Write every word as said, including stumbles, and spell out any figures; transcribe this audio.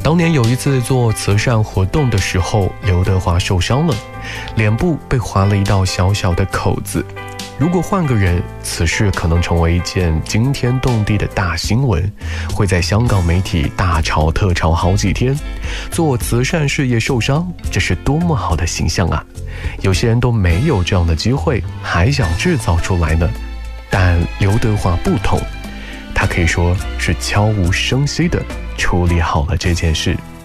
当年有一次做慈善活动的时候，刘德华受伤了，脸部被划了一道小小的口子。如果换个人，此事可能成为一件惊天动地的大新闻，会在香港媒体大炒特炒好几天。做慈善事业受伤，这是多么好的形象啊！有些人都没有这样的机会，还想制造出来呢。但刘德华不同，他可以说是悄无声息地处理好了这件事。